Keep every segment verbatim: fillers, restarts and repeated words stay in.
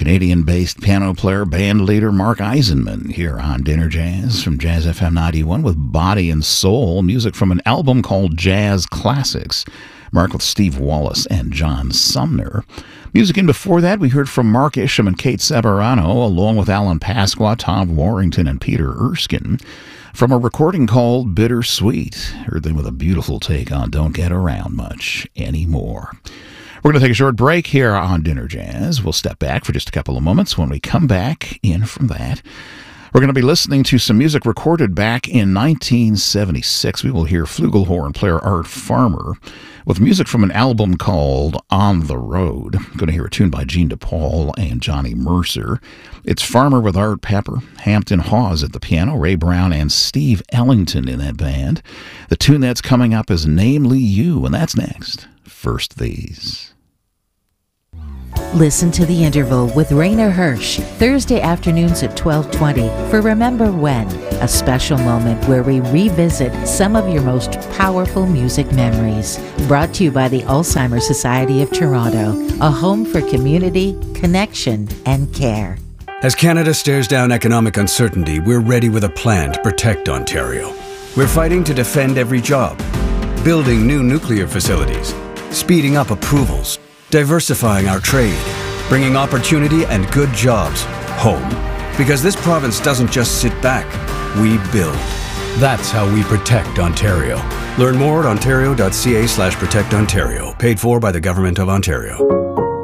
Canadian-based piano player, band leader Mark Eisenman here on Dinner Jazz from Jazz F M ninety-one with Body and Soul, music from an album called Jazz Classics. Mark with Steve Wallace and John Sumner. Music in before that, we heard from Mark Isham and Kate Sabarano, along with Alan Pasqua, Tom Warrington, and Peter Erskine, from a recording called Bittersweet. Heard them with a beautiful take on Don't Get Around Much Anymore. We're going to take a short break here on Dinner Jazz. We'll step back for just a couple of moments. When we come back in from that, we're going to be listening to some music recorded back in nineteen seventy-six. We will hear flugelhorn player Art Farmer with music from an album called On the Road. We're going to hear a tune by Gene DePaul and Johnny Mercer. It's Farmer with Art Pepper, Hampton Hawes at the piano, Ray Brown and Steve Ellington in that band. The tune that's coming up is Namely You, and that's next. First These. Listen to The Interval with Rainer Hirsch, Thursday afternoons at twelve twenty for Remember When, a special moment where we revisit some of your most powerful music memories. Brought to you by the Alzheimer's Society of Toronto, a home for community, connection, and care. As Canada stares down economic uncertainty, we're ready with a plan to protect Ontario. We're fighting to defend every job, building new nuclear facilities, speeding up approvals, diversifying our trade, bringing opportunity and good jobs home. Because this province doesn't just sit back, we build. That's how we protect Ontario. Learn more at ontario.ca slash protect Ontario. Paid for by the Government of Ontario.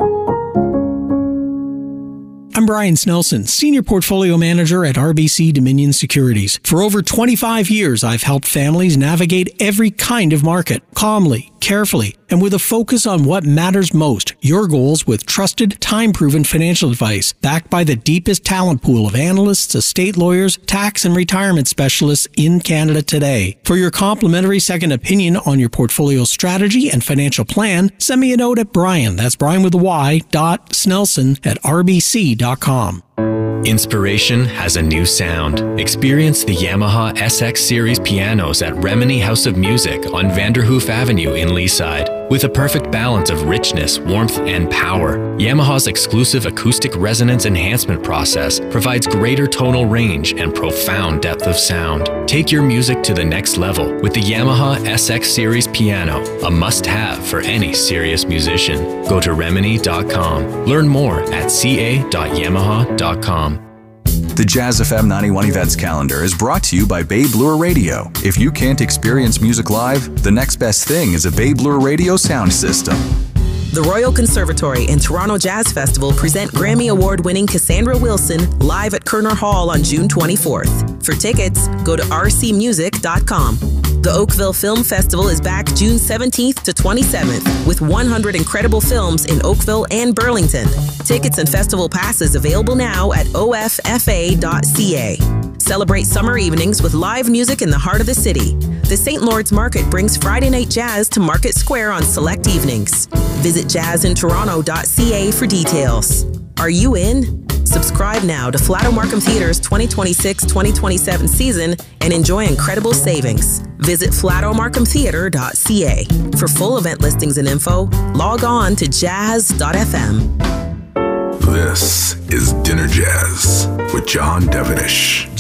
I'm Brian Snelson, Senior Portfolio Manager at R B C Dominion Securities. For over twenty-five years, I've helped families navigate every kind of market, calmly, carefully, and with a focus on what matters most, your goals with trusted, time-proven financial advice, backed by the deepest talent pool of analysts, estate lawyers, tax and retirement specialists in Canada today. For your complimentary second opinion on your portfolio strategy and financial plan, send me a note at Brian, that's Brian with a Y, dot Snelson at r b c dot com. Inspiration has a new sound. Experience the Yamaha S X Series pianos at Remini House of Music on Vanderhoof Avenue in Leaside. With a perfect balance of richness, warmth, and power, Yamaha's exclusive acoustic resonance enhancement process provides greater tonal range and profound depth of sound. Take your music to the next level with the Yamaha S X Series piano, a must-have for any serious musician. Go to remini dot com. Learn more at c a dot yamaha dot com. The Jazz F M ninety-one events calendar is brought to you by Bay Bloor Radio. If you can't experience music live, the next best thing is a Bay Bloor Radio sound system. The Royal Conservatory and Toronto Jazz Festival present Grammy Award-winning Cassandra Wilson live at Kerner Hall on June twenty-fourth. For tickets, go to r c music dot com. The Oakville Film Festival is back June seventeenth to twenty-seventh with one hundred incredible films in Oakville and Burlington. Tickets and festival passes available now at o f f a dot c a. Celebrate summer evenings with live music in the heart of the city. The Saint Lord's Market brings Friday Night Jazz to Market Square on select evenings. Visit jazz in toronto dot c a for details. Are you in? Subscribe now to Flato Markham Theatre's twenty twenty-six twenty twenty-seven season and enjoy incredible savings. Visit flato markham theatre dot c a. For full event listings and info, log on to jazz dot f m. This is Dinner Jazz with John Devenish.